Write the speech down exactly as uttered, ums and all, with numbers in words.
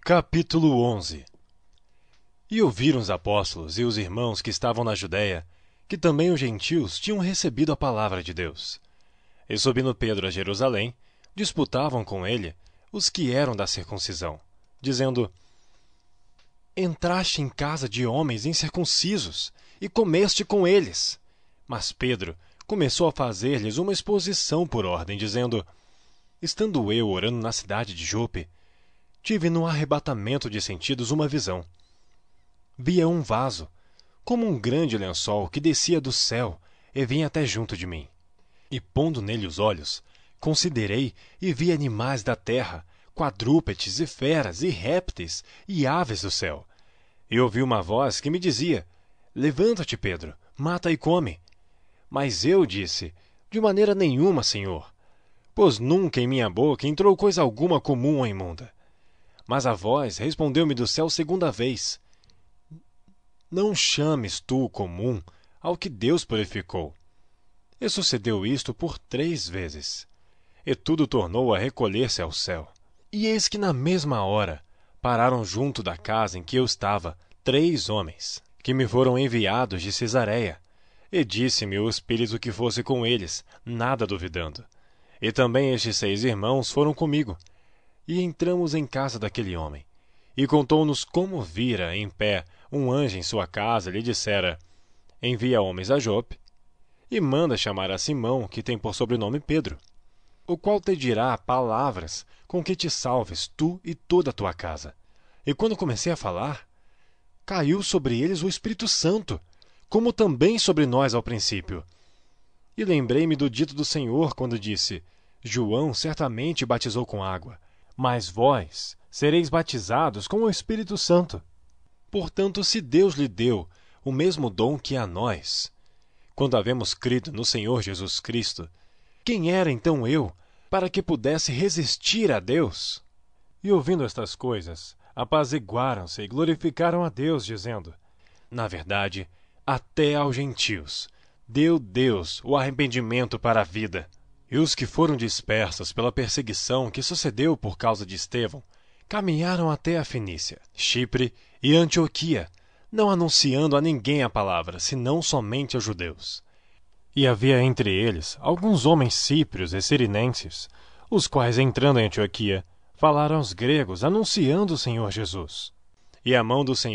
Capítulo onze. E ouviram os apóstolos e os irmãos que estavam na Judéia, que também os gentios tinham recebido a palavra de Deus. E subindo Pedro a Jerusalém, disputavam com ele os que eram da circuncisão, dizendo: Entraste em casa de homens incircuncisos, e comeste com eles. Mas Pedro começou a fazer-lhes uma exposição por ordem, dizendo: Estando eu orando na cidade de Jope, tive no arrebatamento de sentidos uma visão. Via um vaso, como um grande lençol que descia do céu e vinha até junto de mim. E pondo nele os olhos, considerei e vi animais da terra, quadrúpedes e feras e répteis e aves do céu. E ouvi uma voz que me dizia: Levanta-te, Pedro, mata e come. Mas eu disse: De maneira nenhuma, Senhor, pois nunca em minha boca entrou coisa alguma comum ou imunda. Mas a voz respondeu-me do céu segunda vez: Não chames tu comum ao que Deus purificou. E sucedeu isto por três vezes. E tudo tornou a recolher-se ao céu. E eis que na mesma hora pararam junto da casa em que eu estava três homens, que me foram enviados de Cesareia. E disse-me o Espírito que fosse com eles, nada duvidando. E também estes seis irmãos foram comigo. E entramos em casa daquele homem. E contou-nos como vira em pé um anjo em sua casa, lhe dissera: Envia homens a Jope, e manda chamar a Simão, que tem por sobrenome Pedro, o qual te dirá palavras com que te salves tu e toda a tua casa. E quando comecei a falar, caiu sobre eles o Espírito Santo, como também sobre nós ao princípio. E lembrei-me do dito do Senhor, quando disse: João certamente batizou com água, mas vós sereis batizados com o Espírito Santo. Portanto, se Deus lhe deu o mesmo dom que a nós, quando havemos crido no Senhor Jesus Cristo, quem era então eu, para que pudesse resistir a Deus? E ouvindo estas coisas, apaziguaram-se e glorificaram a Deus, dizendo: Na verdade, até aos gentios deu Deus o arrependimento para a vida. E os que foram dispersos pela perseguição que sucedeu por causa de Estevão, caminharam até a Fenícia, Chipre e Antioquia, não anunciando a ninguém a palavra, senão somente aos judeus. E havia entre eles alguns homens cíprios e cirinenses, os quais, entrando em Antioquia, falaram aos gregos, anunciando o Senhor Jesus. E a mão do Senhor